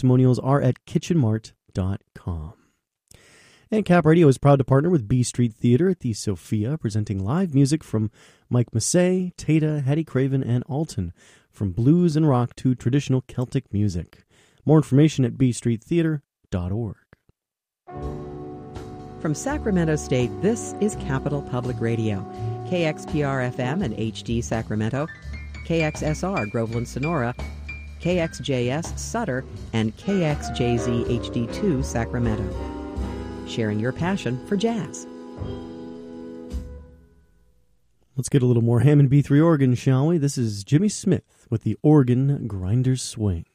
testimonials are at kitchenmart.com. And Cap Radio is proud to partner with B Street Theater at the Sophia, presenting live music from Mike Massey, Tata, Hattie Craven, and Alton, from blues and rock to traditional Celtic music. More information at bstreettheater.org. From Sacramento State, this is Capital Public Radio, KXPR-FM and HD Sacramento, KXSR Groveland Sonora, KXJS Sutter, and KXJZ HD2 Sacramento. Sharing your passion for jazz. Let's get a little more Hammond B3 organ, shall we? This is Jimmy Smith with the Organ Grinders Swing.